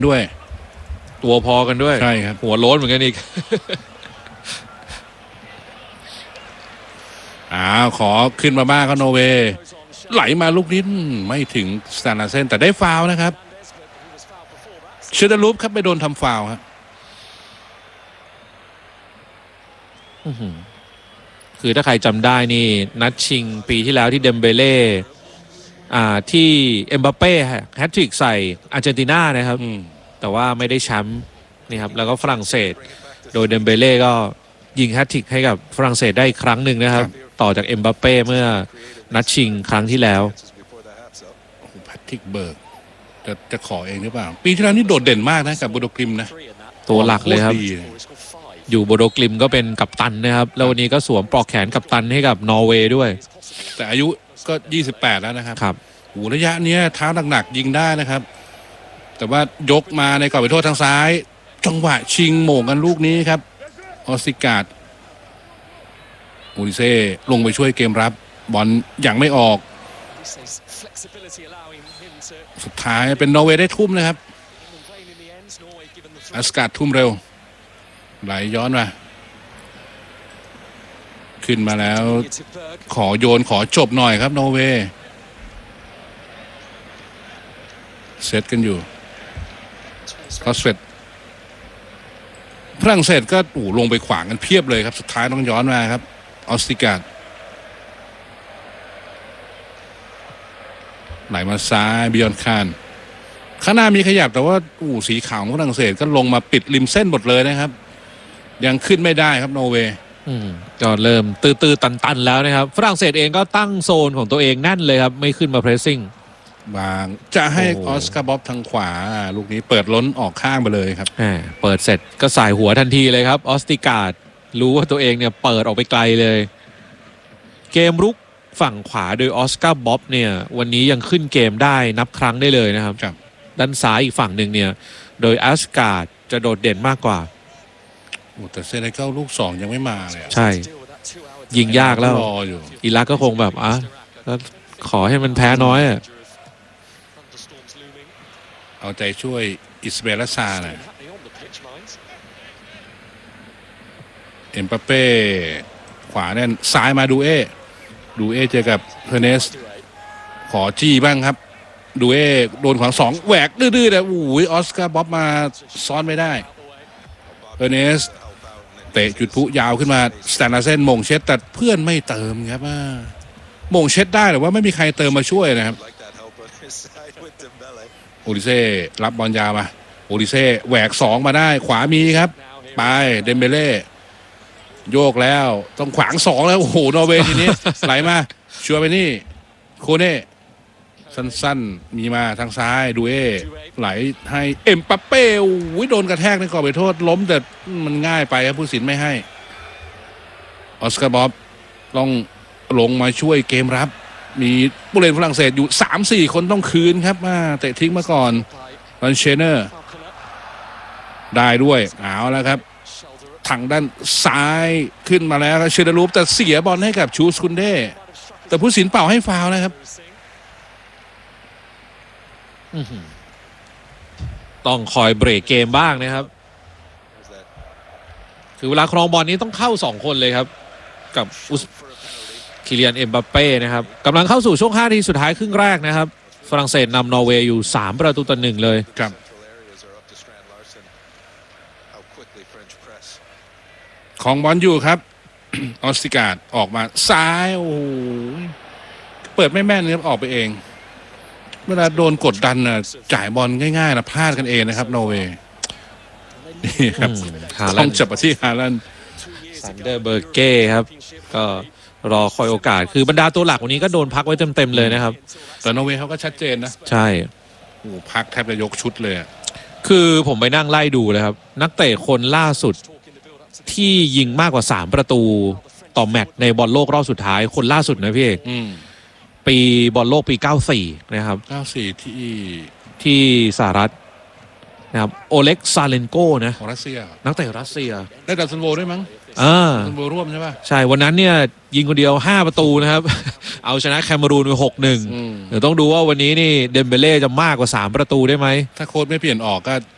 ด้วยตัวพอกันด้วยใช่ครับหัวโล้นเหมือนกันอีกขอขึ้นมาบ้างครับโนเวย์ไหลมาลูกนี้ไม่ถึงสแตนนาเซนแต่ได้ฟาวล์นะครับเชดลูปครับไปโดนทำฟาวล์ครับคือถ้าใครจำได้นี่นัดชิงปีที่แล้วที่เดมเบเล่ที่เอ็มบัปเป้แฮตทริกใส่อาร์เจนตินานะครับแต่ว่าไม่ได้แชมป์นี่ครับแล้วก็ฝรั่งเศสโดยเดมเบเล่ก็ยิงแฮตทริกให้กับฝรั่งเศสได้อีกครั้งหนึ่งนะครับต่อจากเอ็มบัปเป้เมื่อนัดชิงครั้งที่แล้วแพทริกเบิร์กจะขอเองหรือเปล่าปีที่แล้วนี่โดดเด่นมากนะกับโบโดกริมนะตัวหลักเลยครับอยู่โบโดกริมก็เป็นกัปตันนะครับแล้ววันนี้ก็สวมปลอกแขนกัปตันให้กับนอร์เวย์ด้วยแต่อายุก็28แล้วนะครับระยะนี้เท้าหนักๆยิงได้นะครับแต่ว่ายกมาในกรอบเขตโทษทางซ้ายจังหวะชิงโหม่งกันลูกนี้ครับออสติการ์ดมูริเซ่ลงไปช่วยเกมรับบอลยังไม่ออกสุดท้ายเป็นนอร์เวย์ได้ทุ่มนะครับอัสการ์ดทุ่มเร็วไหลย้อนมาขึ้นมาแล้วขอโยนขอจบหน่อยครับนอร์เวย์เซตกันอยู่คอสเฟตฝรั่งเศสก็ลงไปขวางกันเพียบเลยครับสุดท้ายต้องย้อนมาครับออสติการ์ดไหลมาซ้ายบิยอนคานข้างหน้ามีขยับแต่ว่าสีขาวของฝรั่งเศสก็ลงมาปิดริมเส้นหมดเลยนะครับยังขึ้นไม่ได้ครับนอร์เวย์ก็เริ่มตื้อตันแล้วนะครับฝรั่งเศสเองก็ตั้งโซนของตัวเองแน่นเลยครับไม่ขึ้นมาเพรสซิ่งบางจะให้ออสการ์บ๊อบทางขวาลูกนี้เปิดล้นออกข้างไปเลยครับเปิดเสร็จก็สายหัวทันทีเลยครับออสติการ์ดรู้ว่าตัวเองเนี่ยเปิดออกไปไกลเลยเกมรุกฝั่งขวาโดยออสการ์บ๊อบเนี่ยวันนี้ยังขึ้นเกมได้นับครั้งได้เลยนะครับด้านซ้ายอีกฝั่งหนึ่งเนี่ยโดยออสการ์ดจะโดดเด่นมากกว่าแต่เซเนกัลลูก2ยังไม่มาเลยใช่ยิงยากแล้วอิรักก็คงแบบแล้วขอให้มันแพ้น้อยเอาใจช่วยอิสเบลซาหน่อยเอ็มบัปเป้ขวาแน่นซ้ายมาดูเอเจอกับเฮเนสขอจี้บ้างครับดูเอโดนขวาง2แหวกดื้อๆแต่ออสการ์บ๊อบมาซ้อนไม่ได้เฮเนสเตะจุดพุยาวขึ้นมาสแตนนาเซนมงเช็ดแต่เพื่อนไม่เติมครับมงเช็ดได้แต่ว่าไม่มีใครเติมมาช่วยนะครับโอลิเซ่รับบอลยาวมาโอลิเซ่แหวก2มาได้ขวามีครับไปเดมเบเล่โยกแล้วต้องขวาง2แล้วนอร์เวย์ทีนี้ ไหลมาชัวร์ไปนี่โคเน่สั้นๆมีมาทางซ้ายดูเอไหลให้เอ็มบัปเป้โดนกระแทกในกรอบเขตโทษล้มแต่มันง่ายไปครับผู้ตัดสินไม่ให้ออสการ์บ๊อบต้องลงมาช่วยเกมรับมีผู้เล่นฝรั่งเศสอยู่ 3-4 คนต้องคืนครับเตะทิ้งมาก่อนลันเชเนอร์ได้ด้วยเอาแล้วครับทางด้านซ้ายขึ้นมาแล้วเชเดรูปแต่เสียบอลให้กับชูสคุนเด้แต่ผู้ตัดสินเป่าให้ฟาวล์นะครับต้องคอยเบรกเกมบ้างนะครับคือเวลาครองบอลนี้ต้องเข้า2คนเลยครับกับคิเลียนเอ็มบัปเป้นะครับกำลังเข้าสู่ช่วง5 นาทีสุดท้ายครึ่งแรกนะครับฝรั่งเศสนำนอร์เวย์อยู่3-1เลยครับของบอลอยู่ครับ ออสติการ์ดออกมาซ้ายเปิดไม่แม่นครับออกไปเองเวลาโดนกดดันจ่ายบอลง่ายๆพลาดกันเองนะครับนอร์เวย์นี่ครับต้องจับไปที่ฮาลันด์ซันเดอร์เบอร์เก้ครับก็รอคอยโอกาสคือบรรดาตัวหลักวันนี้ก็โดนพักไว้เต็มๆเลยนะครับแต่นอร์เวย์เขาก็ชัดเจนนะใช่พักแทบจะยกชุดเลยคือผมไปนั่งไล่ดูเลยครับนักเตะคนล่าสุดที่ยิงมากกว่า3 ประตูต่อแมตช์ในบอลโลกรอบสุดท้ายคนล่าสุดนะพี่เอกปีบอลโลกปี94นะครับ 94 ที่สหรัฐนะครับโอเล็กซาเลนโกนะของรัสเซียนักเตะรัสเซียได้ดับซันโวด้วยมั้งซันโวร่วมใช่ป่ะใช่วันนั้นเนี่ยยิงคนเดียว5 ประตูนะครับเอาชนะแคเมรูนไป 6-1 เดี๋ยวต้องดูว่าวันนี้นี่เดมเบเล่จะมากกว่า3 ประตูได้ไหมถ้าโค้ชไม่เปลี่ยนออกก็